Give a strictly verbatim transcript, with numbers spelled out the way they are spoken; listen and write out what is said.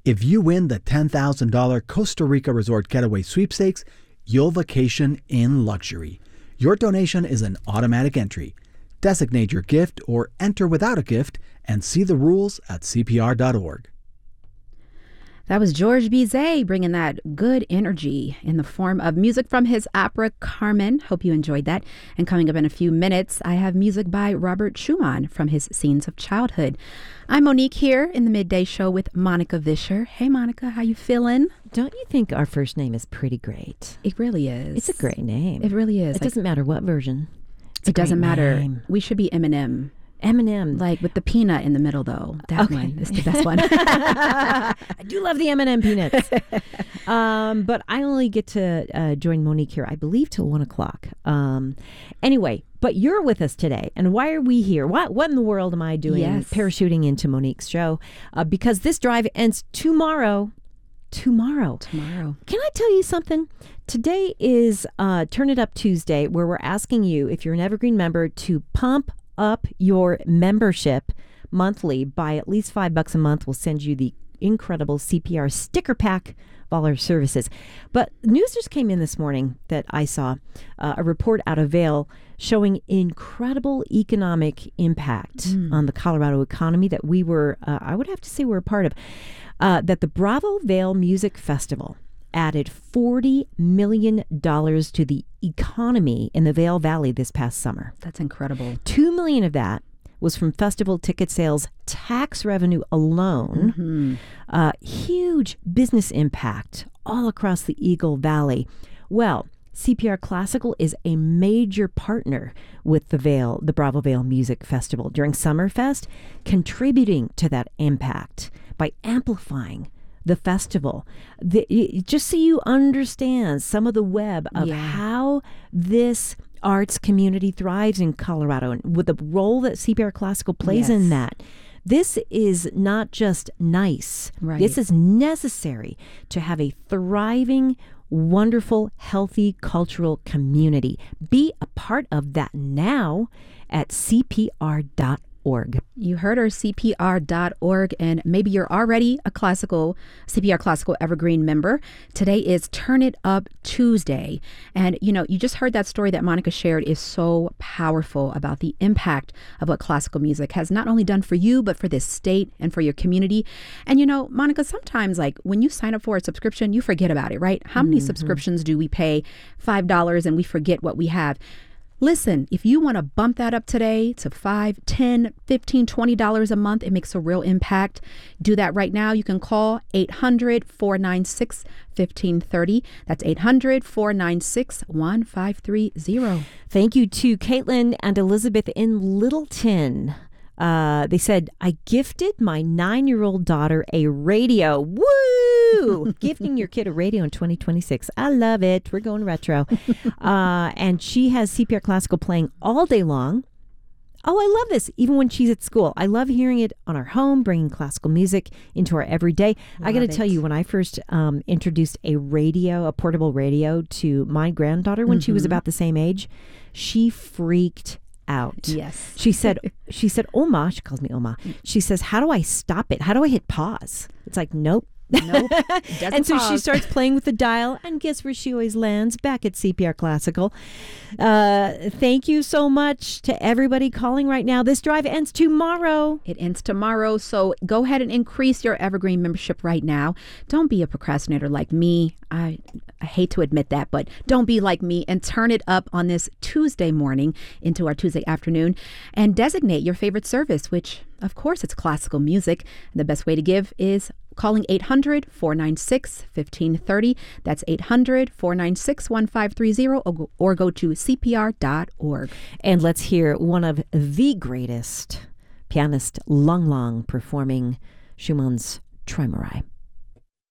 If you win the ten thousand dollars Costa Rica Resort Getaway Sweepstakes, you'll vacation in luxury. Your donation is an automatic entry. Designate your gift or enter without a gift and see the rules at C P R dot org. That was George Bizet bringing that good energy in the form of music from his opera Carmen. Hope you enjoyed that. And coming up in a few minutes, I have music by Robert Schumann from his Scenes of Childhood. I'm Monique here in the Midday Show with Monica Vischer. Hey, Monica, how you feeling? Don't you think our first name is pretty great? It really is. It's a great name. It really is. It like, doesn't matter what version. It's it doesn't matter. Name. We should be Eminem. Eminem. Like with the peanut in the middle, though. That Okay. one is the best one. I do love the M and M peanuts. um, but I only get to uh, join Monique here, I believe, till one o'clock. Um, anyway, but you're with us today. And why are we here? What What in the world am I doing Yes. parachuting into Monique's show? Uh, because this drive ends tomorrow. Tomorrow. Tomorrow. Can I tell you something? Today is uh, Turn It Up Tuesday, where we're asking you, if you're an Evergreen member, to pump up your membership monthly by at least five bucks a month. We'll send you the incredible C P R sticker pack of all our services. But news just came in this morning that I saw uh, a report out of Vail showing incredible economic impact Mm. on the Colorado economy that we were, uh, I would have to say, we're a part of. Uh, that the Bravo Vail Music Festival added forty million dollars to the economy in the Vail Valley this past summer. That's incredible. Two million of that was from festival ticket sales tax revenue alone. Mm-hmm. Uh, huge business impact all across the Eagle Valley. Well, C P R Classical is a major partner with the Vail, the Bravo Vail Music Festival during Summerfest, contributing to that impact by amplifying the festival. The, y- just so you understand some of the web of Yeah. how this arts community thrives in Colorado and with the role that C P R Classical plays Yes. in that. This is not just nice. Right. This is necessary to have a thriving, wonderful, healthy cultural community. Be a part of that now at C P R dot org. You heard her, C P R dot org, and maybe you're already a classical, C P R Classical Evergreen member. Today is Turn It Up Tuesday. And, you know, you just heard that story that Monica shared is so powerful about the impact of what classical music has not only done for you, but for this state and for your community. And, you know, Monica, sometimes, like, when you sign up for a subscription, you forget about it, right? How many subscriptions do we pay five dollars and we forget what we have? Listen, if you want to bump that up today to five, ten, fifteen, twenty dollars a month, it makes a real impact. Do that right now. You can call eight hundred, four nine six, one five three zero. That's eight hundred, four nine six, one five three zero. Thank you to Caitlin and Elizabeth in Littleton. Uh, they said, I gifted my nine-year-old daughter a radio. Woo! Gifting your kid a radio in twenty twenty-six. I love it. We're going retro. uh, and she has C P R Classical playing all day long. Oh, I love this. Even when she's at school. I love hearing it on our home, bringing classical music into our everyday. I got to Love tell it. you, when I first um, introduced a radio, a portable radio to my granddaughter when she was Mhm. about the same age, she freaked out. Yes. She said, she said, Oma, she calls me Oma. She says, how do I stop it? How do I hit pause? It's like, nope. Nope. Doesn't And so she pause. starts playing with the dial, and guess where she always lands? Back at C P R Classical. Uh, thank you so much to everybody calling right now. This drive ends tomorrow. It ends tomorrow, so go ahead and increase your Evergreen membership right now. Don't be a procrastinator like me. I, I hate to admit that, but don't be like me and turn it up on this Tuesday morning into our Tuesday afternoon and designate your favorite service, which, of course, it's classical music. The best way to give is calling eight hundred, four nine six, one five three zero. That's eight hundred, four nine six, one five three zero, or go, or go to C P R dot org. And let's hear one of the greatest pianist, Lang Lang, performing Schumann's Träumerei.